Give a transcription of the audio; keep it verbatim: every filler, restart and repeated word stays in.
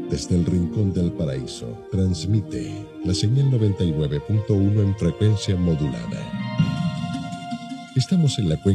Desde el rincón del paraíso, transmite la señal noventa y nueve punto uno en frecuencia modulada. Estamos en la cuenca